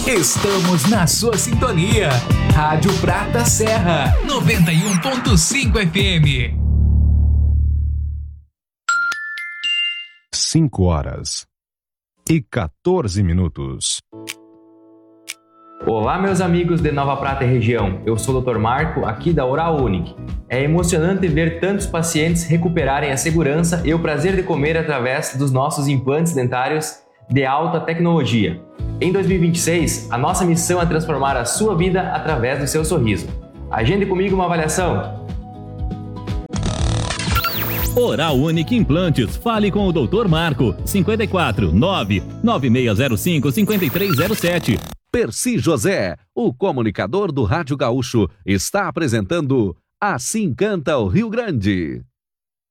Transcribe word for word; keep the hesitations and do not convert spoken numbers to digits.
Estamos na sua sintonia. Rádio Prata Serra, noventa e um ponto cinco F M. cinco horas e quatorze minutos. Olá, meus amigos de Nova Prata e região. Eu sou o doutor Marco, aqui da Oral Unique. É emocionante ver tantos pacientes recuperarem a segurança e o prazer de comer através dos nossos implantes dentários de alta tecnologia. Em dois mil e vinte e seis, a nossa missão é transformar a sua vida através do seu sorriso. Agende comigo uma avaliação. Oral Unique Implantes. Fale com o doutor Marco. cinco quatro nove nove seis zero cinco cinco três zero sete. Percy José, o comunicador do Rádio Gaúcho, está apresentando Assim Canta o Rio Grande.